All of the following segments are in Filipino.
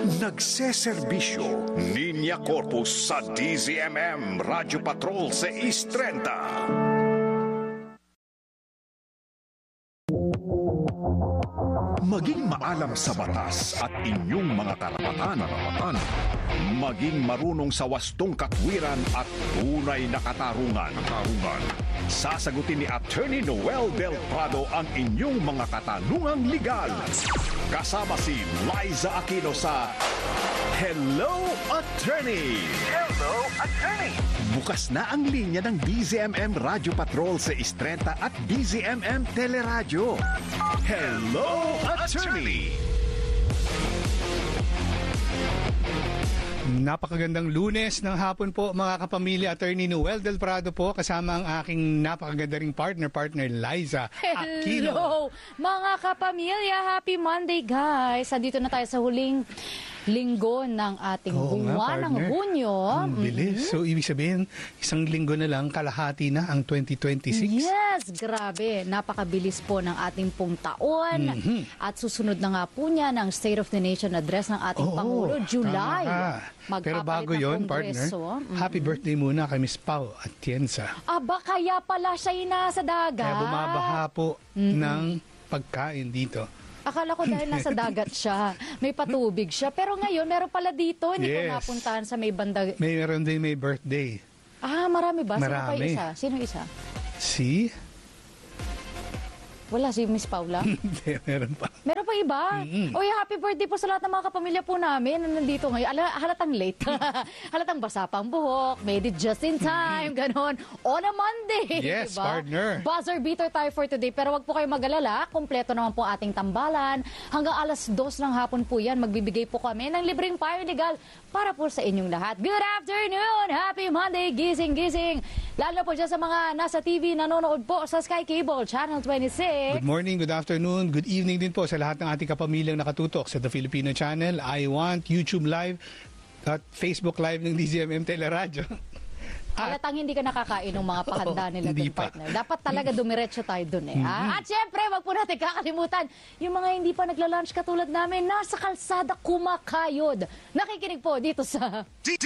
Nagseserbisyo Linya Corpus sa DZMM Radyo Patrol 630. Maging maalam sa batas at inyong mga karapatan. Maging marunong sa wastong katwiran at tunay na katarungan. Sasagutin ni Attorney Noel Del Prado ang inyong mga katanungang legal. Kasama si Liza Aquino sa Hello, Attorney! Hello, Attorney! Bukas na ang linya ng DZMM Radyo Patrol sa 630 at DZMM Teleradyo. Hello, Attorney! Napakagandang Lunes ng hapon po mga kapamilya. Attorney Noel Del Prado po kasama ang aking napakaganda ring partner Liza Aquino. Hello mga kapamilya, happy Monday guys. Andito na tayo sa huling linggo ng ating buwan ng Hunyo. Bilis. So ibig sabihin, isang linggo na lang, kalahati na ang 2026. Yes, grabe. Napakabilis po ng ating pong taon. At susunod na nga po niya ng State of the Nation address ng ating Pangulo, July. Pero bago yon, partner, happy birthday muna kay Miss Pau Atienza. Aba, kaya pala siya nasa dagat. Kaya bumabaha po ng pagkain dito. Akala ko dahil nasa dagat siya, may patubig siya. Pero ngayon, meron pala dito. Hindi ko napuntahan sa may banda. Meron din may birthday. Ah, marami ba? Marami. Sino pa isa? Sino isa? Si? Wala, si Miss Paula? Hindi, meron pa. Meron pa iba? Oy, happy birthday po sa lahat ng mga kapamilya po namin na nandito ngayon. Halatang late. Halatang basa pang buhok. Made it just in time. Ganon. On a Monday. Yes, diba? partner. Buzzer beater tayo for today. Pero wag po kayo mag-alala. Kompleto naman po ating tambalan. Hanggang alas 2 ng hapon po yan. Magbibigay po kami ng libreng payo legal para po sa inyong lahat. Good afternoon! Happy Monday! Gising! Lalo po dyan sa mga nasa TV nanonood po sa Sky Cable Channel 26. Good morning, good afternoon, good evening din po sa lahat ng ating kapamilyang nakatutok sa The Filipino Channel, I Want, YouTube Live, at Facebook Live ng DZMM Teleradyo. Halatang hindi ka nakakain ng mga pahanda nila dun, partner. Dapat talaga dumiretso tayo dun eh. At syempre, wag po natin kakalimutan, yung mga hindi pa nagla-lunch katulad namin, nasa kalsada kumakayod. Nakikinig po dito sa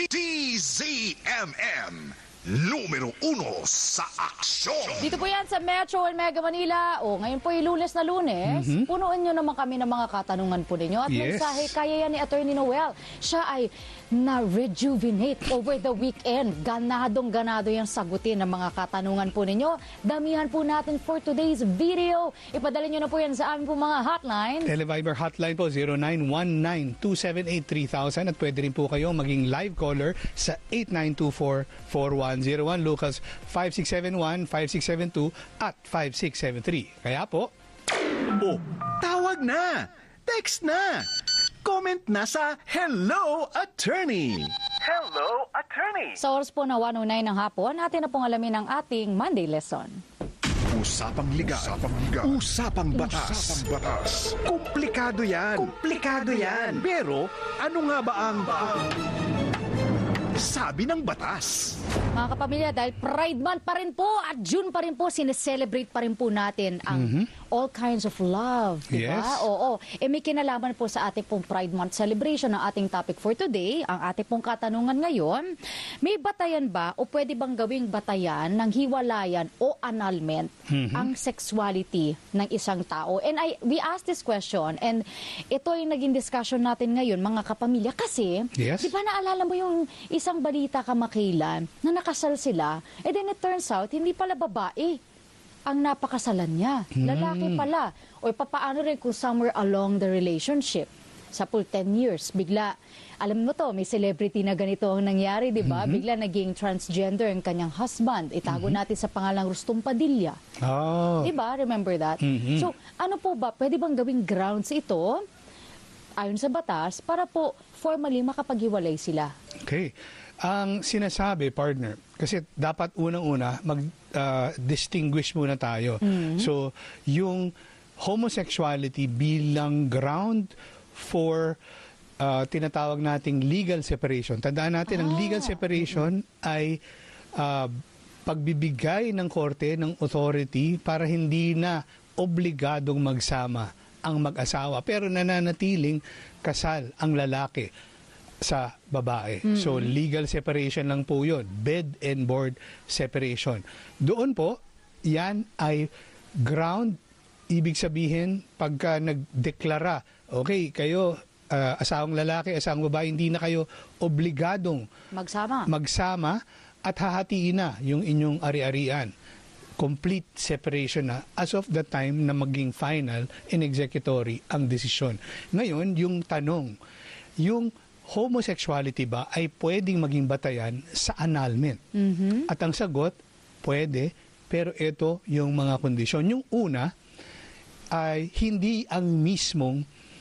DZMM Numero 1 sa aksyon. Dito po yan sa Metro and Mega Manila. Ngayon po yung Lunes na Lunes. Punuan nyo naman kami ng mga katanungan po ninyo. At mensahe, kaya yan ni Attorney Noel. Siya ay na-rejuvenate over the weekend. Ganado yung sagutin ng mga katanungan po ninyo. Damihan po natin for today's video. Ipadala nyo na po yan sa aming po mga hotline. Televiber hotline po 0919-278-3000 at pwede rin po kayo maging live caller sa 8924-4101, locals 5671, 5672 at 5673. Kaya po, tawag na! Text na! Comment na sa Hello, Attorney! Hello, Attorney! sa oras po na 1:09 ng hapon, natin na pong alamin ang ating Monday lesson. Usapang ligal. Usapang batas. Komplikado yan. Pero, ano nga ba ang sabi ng batas? Mga kapamilya, dahil Pride Month pa rin po at June pa rin po, sineselebrate pa rin po natin ang all kinds of love. Diba? Yes. Oo. May kinalaman po sa ating pong Pride Month celebration ng ating topic for today. Ang ating pong katanungan ngayon, may batayan ba o pwede bang gawing batayan ng hiwalayan o annulment ang sexuality ng isang tao? And we asked this question and ito yung naging discussion natin ngayon, mga kapamilya, kasi di ba naalala mo yung isang balita kamakailan na nakasal sila, and then it turns out, hindi pala babae ang napakasalan niya. Lalaki pala. O papaano rin kung somewhere along the relationship, sa full 10 years, bigla, alam mo to, may celebrity na ganito ang nangyari, di ba? Bigla naging transgender ang kanyang husband. Itago natin sa pangalang Rustom Padilla. Di ba? Remember that? So, ano po ba? Pwede bang gawing grounds ito, ayon sa batas, para po formally makapaghiwalay sila? Okay. Ang sinasabi, partner, kasi dapat unang-una mag-distinguish muna tayo. So, yung homosexuality bilang ground for tinatawag nating legal separation. Tandaan natin, ang legal separation ay pagbibigay ng korte, ng authority, para hindi na obligadong magsama ang mag-asawa pero nananatiling kasal ang lalaki sa babae. So legal separation lang po yun. Bed and board separation. Doon po, yan ay ground. Ibig sabihin, pagka nagdeklara, okay, kayo, asawang lalaki, asawang babae, hindi na kayo obligadong magsama at hahatiin na yung inyong ari-arian. Complete separation na as of the time na maging final and executory ang desisyon. Ngayon, yung tanong, yung homosexuality ba ay pwedeng maging batayan sa annulment? At ang sagot, pwede, pero ito yung mga kondisyon. Yung una ay hindi ang mismong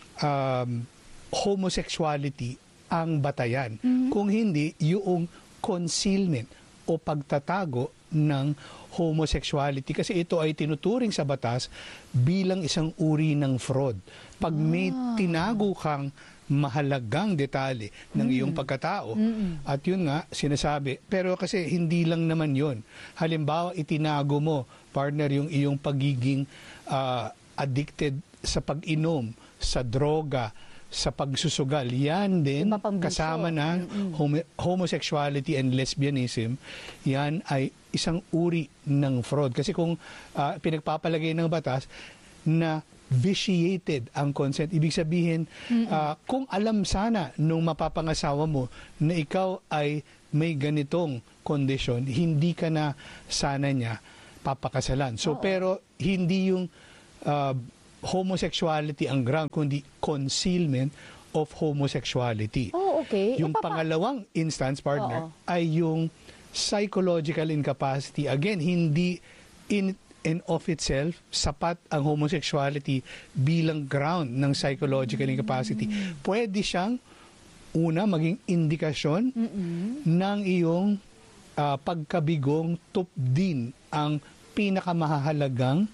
homosexuality ang batayan, kung hindi yung concealment o pagtatago ng homosexuality. Kasi ito ay tinuturing sa batas bilang isang uri ng fraud. Pag may tinago kang mahalagang detalye ng iyong pagkatao. At yun nga, sinasabi. Pero kasi hindi lang naman yun. Halimbawa, itinago mo, partner, yung iyong pagiging addicted sa pag-inom, sa droga, sa pagsusugal. Yan din, kasama ng homosexuality and lesbianism, yan ay isang uri ng fraud. Kasi kung pinagpapalagay ng batas na vitiated ang consent, ibig sabihin, kung alam sana nung mapapangasawa mo na ikaw ay may ganitong kondisyon, hindi ka na sana niya papakasalan. So, pero hindi yung homosexuality ang ground, kundi concealment of homosexuality. Okay. Yung pangalawang instance, partner, ay yung psychological incapacity. Again, hindi in and of itself, sapat ang homosexuality bilang ground ng psychological incapacity. Pwede siyang, una, maging indikasyon ng iyong pagkabigong tupdin ang pinakamahalagang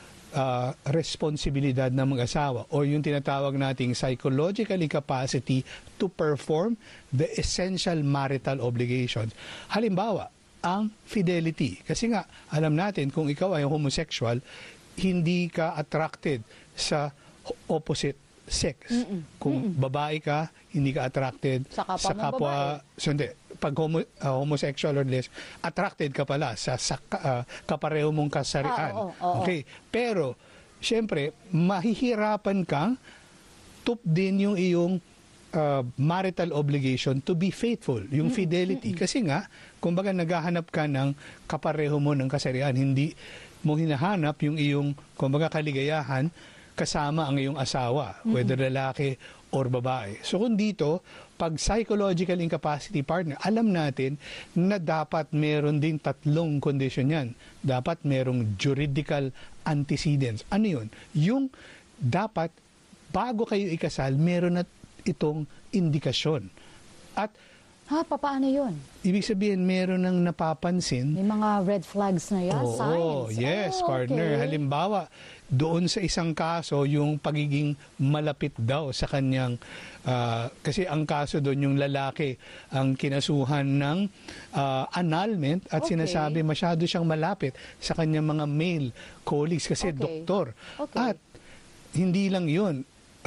responsibilidad ng mag-asawa o yung tinatawag nating psychological incapacity to perform the essential marital obligations. Halimbawa, ang fidelity. Kasi nga, alam natin, kung ikaw ay homosexual, hindi ka attracted sa opposite sex. Kung babae ka, hindi ka attracted sa kapwa so, hindi. Pag homosexual or less, attracted ka pala sa kapareho mong kasarian. Okay. Pero, syempre, mahihirapan kang tupdin yung iyong marital obligation to be faithful, yung fidelity. Kasi nga, kumbaga naghahanap ka ng kapareho mo ng kasarian, hindi mo hinahanap yung iyong, kumbaga, kaligayahan kasama ang iyong asawa, whether lalaki or babae. So kung dito, pag psychological incapacity, partner, alam natin na dapat meron din tatlong kondisyon yan. Dapat merong juridical antecedents. Ano yun? Yung dapat, bago kayo ikasal, meron na itong indikasyon. At paano yun? ibig sabihin, meron nang napapansin. May mga red flags na yan, signs. Yes, partner. Okay. Halimbawa, doon sa isang kaso, yung pagiging malapit daw sa kanyang, kasi ang kaso doon, yung lalaki ang kinasuhan ng annulment at sinasabi masyado siyang malapit sa kanyang mga male colleagues kasi doktor. At hindi lang yun.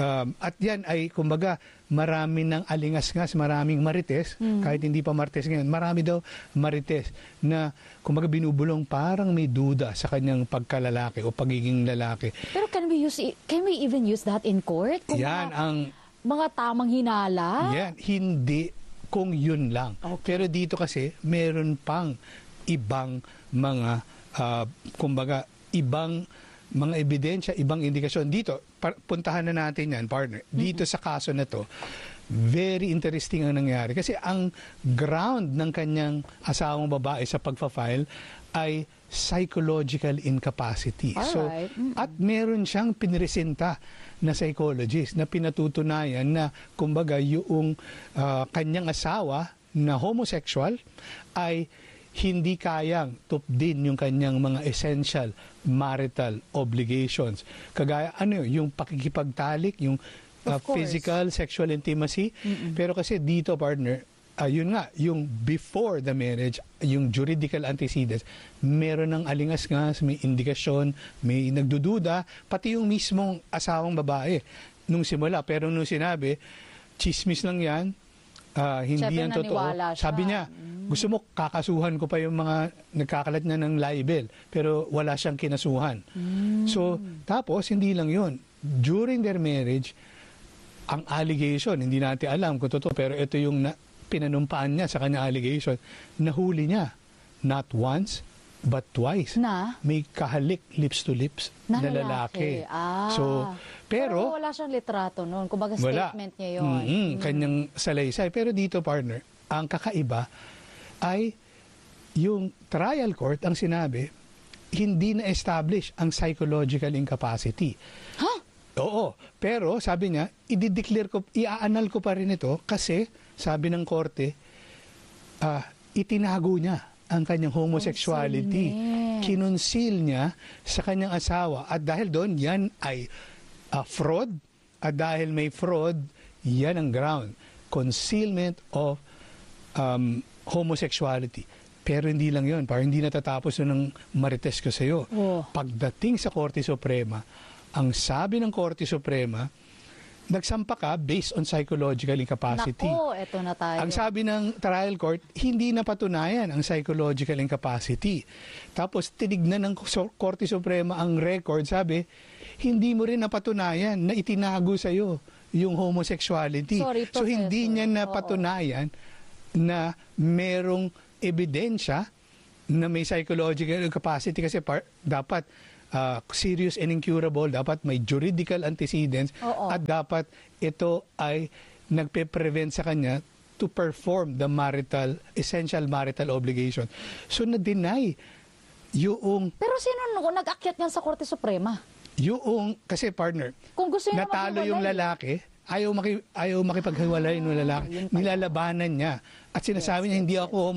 At yan ay, kumbaga, marami ng alingas-ngas, maraming marites, kahit hindi pa marites ngayon, marami daw marites na, kumbaga, binubulong parang may duda sa kanyang pagkalalaki o pagiging lalaki. Pero can we even use that in court? Kung yan ang mga tamang hinala? Yan, hindi kung yun lang. Pero dito kasi, meron pang ibang mga, kumbaga, ibang mga ebidensya, ibang indikasyon. Dito, puntahan na natin yan, partner. Dito sa kaso na to, very interesting ang nangyari. Kasi ang ground ng kanyang asawang babae sa pagpa-file ay psychological incapacity. So, at meron siyang pinresenta na psychologist na pinatutunayan na, kumbaga, yung kanyang asawa na homosexual ay hindi kayang tupdin yung kanyang mga essential marital obligations. Kagaya, yung pakikipagtalik, yung physical, sexual intimacy. Pero kasi dito, partner, yun nga, yung before the marriage, yung juridical antecedents, meron ng alingas-ngas, may indikasyon, may nagdududa, pati yung mismong asawang babae nung simula. Pero nung sinabi, chismis lang yan, hindi Siyempre, yan totoo. naniwala siya. Sabi niya, gusto mo kakasuhan ko pa yung mga nagkakalat na ng libel, pero wala siyang kinasuhan. So, tapos, hindi lang yun. During their marriage, ang allegation, hindi natin alam kung totoo, pero ito yung pinanumpaan niya sa kanya allegation, nahuli niya not once but twice. Na? May kahalik lips to lips na lalaki. So, pero wala siyang litrato noon. Kumbaga wala. statement niya yun. Kanyang salaysay. Pero dito, partner, ang kakaiba ay yung trial court ang sinabi, hindi na-establish ang psychological incapacity. Huh? Oo. Pero sabi niya, i-aanal ko pa rin ito kasi sabi ng korte, itinago niya ang kanyang homosexuality. Kinonceal niya sa kanyang asawa. At dahil doon, yan ay fraud. At dahil may fraud, yan ang ground. Concealment of homosexuality. Pero hindi lang yun. Parang hindi natatapos ng marites ko sa iyo. Pagdating sa Korte Suprema, ang sabi ng Korte Suprema, nagsampa ka based on psychological incapacity. Naku, eto na tayo. Ang sabi ng trial court, hindi napatunayan ang psychological incapacity. Tapos tinignan ng Korte Suprema ang record, sabi, hindi mo rin napatunayan na itinago sa iyo yung homosexuality. Sorry, so hindi Professor. niya napatunayan na merong ebidensya na may psychological incapacity kasi dapat serious and incurable, dapat may juridical antecedents at dapat ito ay nagpe-prevent sa kanya to perform the essential marital obligation. So na-deny yung... Pero sino nag-akyat niyan sa Korte Suprema? Kasi partner, Kung gusto niya natalo yung lalaki, ayaw makipaghiwalay ng lalaki, nilalabanan niya. At sinasabi niya, hindi ako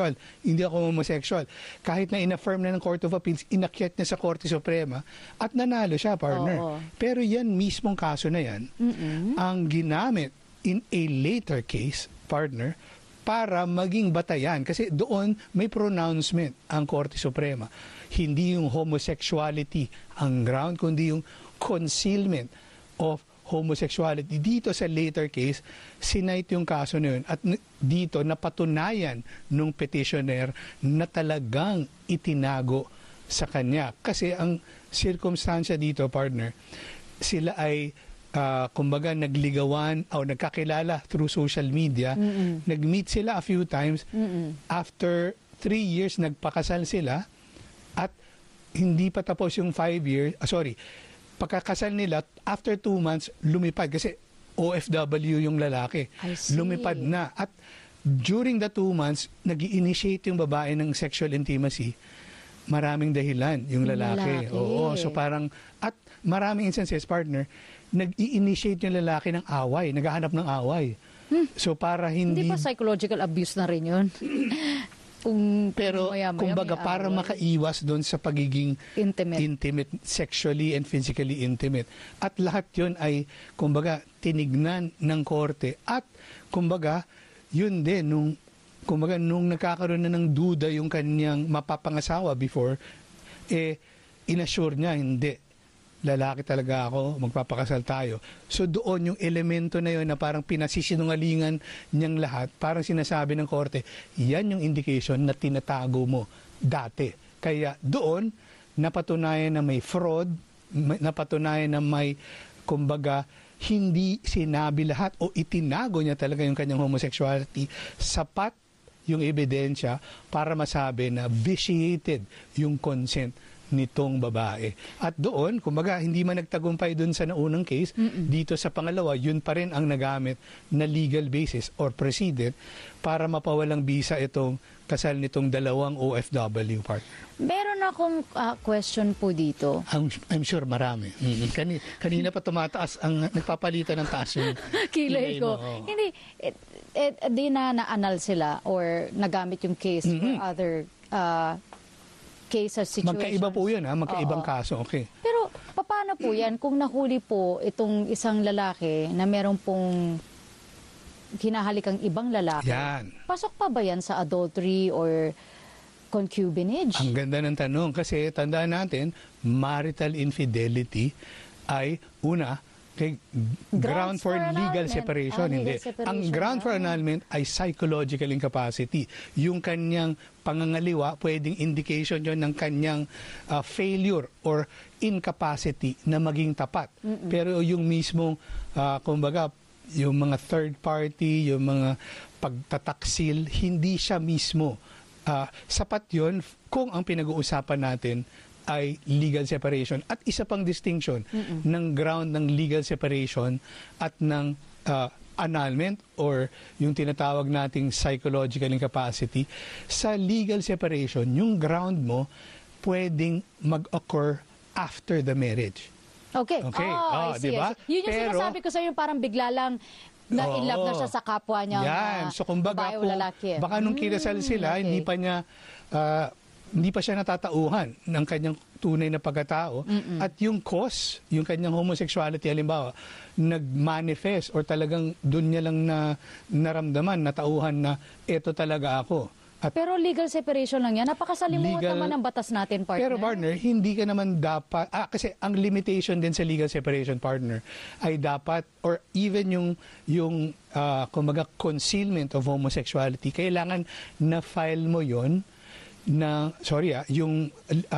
homosexual. Kahit na in-affirm na ng Court of Appeals, inakyat niya sa Korte Suprema at nanalo siya, partner. Pero yan mismong kaso na yan, ang ginamit in a later case, partner, para maging batayan. Kasi doon may pronouncement ang Korte Suprema. Hindi yung homosexuality ang ground, kundi yung concealment of homosexuality. Dito sa later case, sinight yung kaso na yun at dito napatunayan nung petitioner na talagang itinago sa kanya. Kasi ang circumstansya dito, partner, sila ay kumbaga nagligawan o nagkakilala through social media. Nag-meet sila a few times. After 3 years, nagpakasal sila at hindi pa tapos yung 5 years, pagkakasal nila, after 2 months, lumipad. Kasi OFW yung lalaki. Lumipad na. At during the 2 months, nag-initiate yung babae ng sexual intimacy. Maraming dahilan yung lalaki. Oo. So parang, at maraming instances, partner, nag-i-initiate yung lalaki ng away. Naghahanap ng away. So para hindi... Hindi pa psychological abuse na rin yun? Pero kumbaga para makaiwas doon sa pagiging intimate, sexually and physically intimate. At lahat yun ay kumbaga tinignan ng korte at kumbaga yun din nung nagkakaroon na ng duda yung kanyang mapapangasawa before, inassure niya, hindi, lalaki talaga ako, magpapakasal tayo. So doon yung elemento na yun na parang pinasisinungalingan niyang lahat, parang sinasabi ng korte, yan yung indication na tinatago mo dati. Kaya doon, napatunayan na may fraud, napatunayan na may, kumbaga, hindi sinabi lahat o itinago niya talaga yung kanyang homosexuality, sapat yung ebidensya para masabi na vitiated yung consent nitong babae. At doon, kumbaga, hindi man nagtagumpay doon sa naunang case, dito sa pangalawa, yun pa rin ang nagamit na legal basis or precedent para mapawalang bisa itong kasal nitong dalawang OFW partner. Meron akong question po dito. I'm sure marami. Kanina pa tumataas ang nagpapalitan ng taas yung kilay ko. Hindi, di na-anal sila or nagamit yung case for other cases, situations. Magkaiba po yun, magkaibang kaso. Okay. Pero paano po yan kung nahuli po itong isang lalaki na meron pong hinahalik ang ibang lalaki. Yan. Pasok pa ba yan sa adultery or concubinage? Ang ganda ng tanong kasi tandaan natin, marital infidelity ay una, ground for legal annulment. separation. Hindi. Legal separation. Ang ground for annulment ay psychological incapacity. Yung kanyang pangangaliwa, pwedeng indication yon ng kanyang failure or incapacity na maging tapat. Pero yung mismong, kumbaga, yung mga third party, yung mga pagtataksil, hindi siya mismo. Sapat yon kung ang pinag-uusapan natin ay legal separation. At isa pang distinction ng ground ng legal separation at ng annulment or yung tinatawag nating psychological incapacity. Sa legal separation, yung ground mo pwedeng mag-occur after the marriage. Okay. Okay. I see, diba? I see. Yun yung Pero, sinasabi ko sa yung parang bigla lang na in love na siya sa kapwa niya. Yan. So kumbaga, babae o lalaki. baka nung kinasal sila, okay. hindi pa siya natatauhan ng kanyang tunay na pagkatao. At yung cause, yung kanyang homosexuality, halimbawa, nag-manifest or talagang doon niya lang na naramdaman, natauhan na eto talaga ako. At Pero legal separation lang yan. Napakasalimuot Legal- naman ng batas natin, partner. Pero partner, hindi ka naman dapat, kasi ang limitation din sa legal separation, partner, ay dapat, or even yung kumbaga, concealment of homosexuality, kailangan na file mo yon na, yung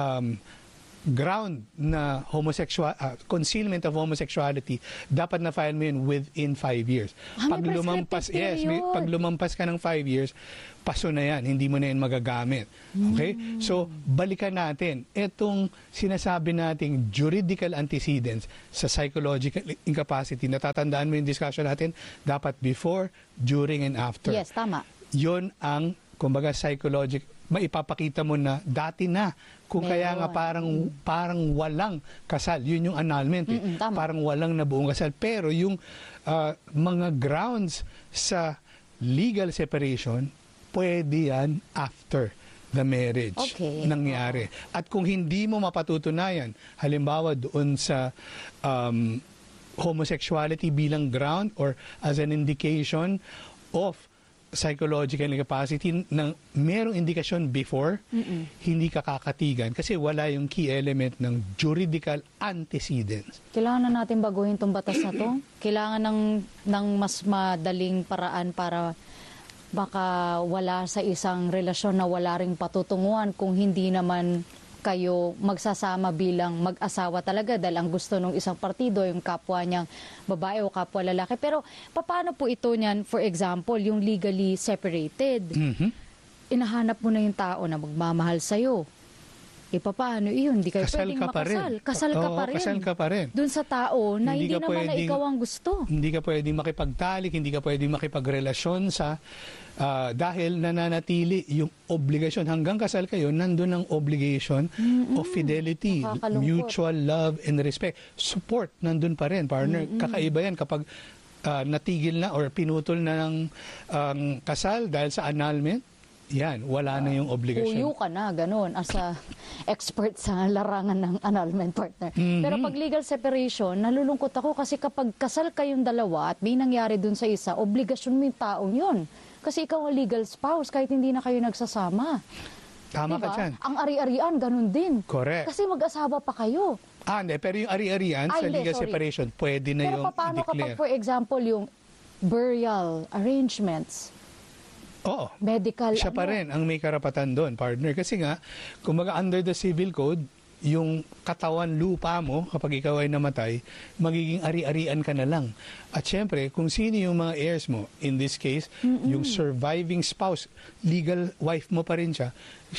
ground na concealment of homosexuality, dapat na file mo yun within 5 years. May prescriptive period. Pag lumampas ka ng 5 years, paso na yan, hindi mo na yan magagamit. Okay? So, balikan natin, itong sinasabi nating juridical antecedents sa psychological incapacity, natatandaan mo yung discussion natin, dapat before, during, and after. Yes, tama. Yun ang, kumbaga, maipapakita mo na dati na. Kung kaya nga parang walang kasal. Yun yung annulment. Tama. Parang walang nabuong kasal. Pero yung mga grounds sa legal separation, pwede yan after the marriage nangyari. At kung hindi mo mapatutunayan, halimbawa doon sa homosexuality bilang ground or as an indication of psychological incapacity na merong indikasyon before, hindi ka kakatigan kasi wala yung key element ng juridical antecedents. Kailangan na natin baguhin itong batas na to. Kailangan ng mas madaling paraan para baka wala sa isang relasyon na wala ring patutunguhan kung hindi naman kayo magsasama bilang mag-asawa talaga dahil ang gusto ng isang partido yung kapwa niyang babae o kapwa lalaki. Pero paano po ito niyan, for example, yung legally separated? Inahanap mo na yung tao na magmamahal sa'yo. Paano iyon? Hindi kayo pwedeng makasal. Kasal ka pa rin. Kasal ka pa rin. Doon sa tao na hindi naman na ikaw ang gusto. Hindi ka pwedeng makipagtalik, hindi ka pwedeng makipagrelasyon sa dahil nananatili yung obligasyon. Hanggang kasal kayo, nandun ang obligation of fidelity, mutual love and respect. Support, nandun pa rin, partner. Kakaiba yan kapag natigil na or pinutol na ng kasal dahil sa annulment. Yan, wala na yung obligasyon. Puyo ka na, ganun, as a expert sa larangan ng annulment, partner. Pero pag legal separation, nalulungkot ako kasi kapag kasal kayong dalawa at may nangyari dun sa isa, obligasyon mo yung taong yun. Kasi ikaw ang legal spouse kahit hindi na kayo nagsasama. Tama diba? ka dyan. Ang ari-arian, ganun din. Correct. Kasi mag-asawa pa kayo. Hindi, pero yung ari-arian sa legal separation, pwede na pero yung paano i-declare. kapag, for example, yung burial arrangements, Oo. medical, Siya pa rin ang may karapatan doon, partner. Kasi nga, kumbaga under the civil code, yung katawan lupa mo, kapag ikaw ay namatay, magiging ari-arian ka na lang. At syempre, kung sino yung mga heirs mo, in this case, yung surviving spouse, legal wife mo pa rin siya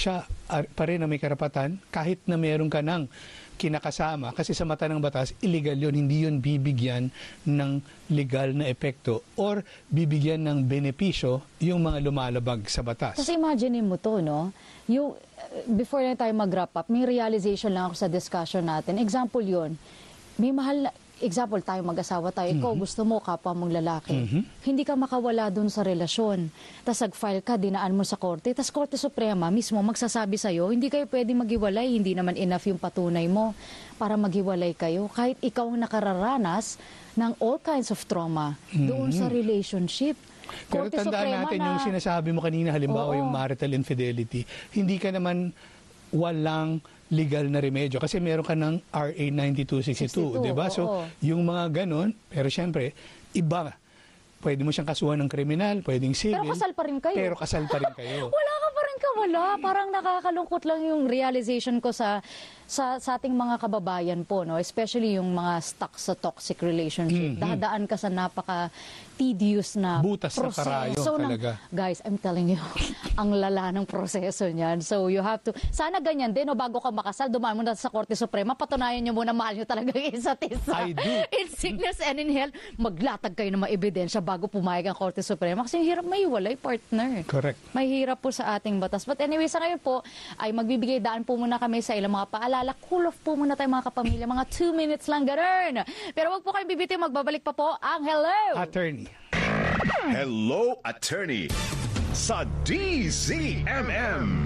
pa rin ang may karapatan, kahit na meron ka ng kinakasama, kasi sa mata ng batas, illegal yun, hindi yun bibigyan ng legal na epekto or bibigyan ng benepisyo yung mga lumalabag sa batas. Kasi imagine mo to, no? Yung, before na tayo mag-wrap up, may realization lang ako sa discussion natin. Example yun, may mahal na, example, tayo mag-asawa tayo, ikaw gusto mo kapwa mong lalaki. Hindi ka makawala dun sa relasyon. Tapos nag-file ka, dinaan mo sa korte. Tapos Korte Suprema mismo magsasabi sa'yo, hindi kayo pwede maghiwalay, hindi naman enough yung patunay mo para maghiwalay kayo. Kahit ikaw ang nakararanas ng all kinds of trauma doon sa relationship. Pero Korte tandaan Suprema natin yung sinasabi mo kanina, halimbawa Oo. yung marital infidelity, hindi ka naman walang legal na remedyo kasi meron ka ng RA 9262, 62, di ba? So, oo. yung mga ganon, pero syempre, iba. Pwede mo siyang kasuhan ng kriminal, pwedeng civil. Pero kasal pa rin kayo. Pero kasal pa rin kayo. Wala ka pa rin kawala. Parang nakakalungkot lang yung realization ko sa ating mga kababayan po, no? Especially yung mga stuck sa toxic relationship. Dadaan ka sa napaka-tedious na Butas na karayo talaga. Guys, I'm telling you, ang lala ng proseso niyan. So you have to, sana ganyan din, no? Bago ka makasal, dumaan mo na sa Korte Suprema, patunayan nyo muna mahal nyo talaga yung isa't isa. I do. In sickness and in health, maglatag kayo ng mga ebidensya bago pumayag ang Korte Suprema. Kasi hirap maiwalay, partner. Correct. Mahirap po sa ating batas. But anyway, sa ngayon po, ay magbibigay daan po muna kami sa ilang mga paalala. Cool off po muna tayo mga kapamilya. Mga 2 minutes lang, ganun. Pero wag po kayong bibitiw, magbabalik pa po ang Hello! Attorney. Hello, Attorney sa DZMM.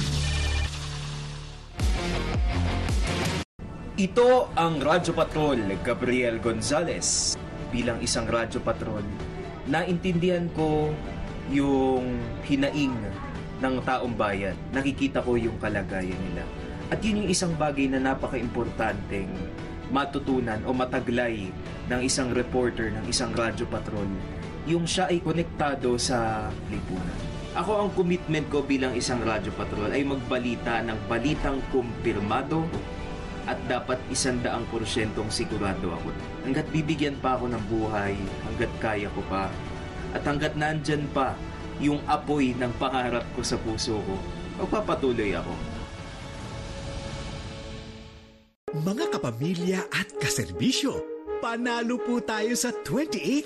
Ito ang Radyo Patrol, Gabriel Gonzalez. Bilang isang Radyo Patrol, naintindihan ko yung hinaing ng taong bayan. Nakikita ko yung kalagayan nila. At yun yung isang bagay na napaka-importanteng matutunan o mataglay ng isang reporter ng isang Radyo Patrol. Yung siya ay konektado sa lipunan. Ako, ang commitment ko bilang isang Radyo Patrol ay magbalita ng balitang kumpirmado at dapat 100% sigurado ako. Hanggat bibigyan pa ako ng buhay, hanggat kaya ko pa, at hanggat nandyan pa yung apoy ng pangarap ko sa puso ko, magpapatuloy ako. Mga kapamilya at kaserbisyo, panalo po tayo sa 28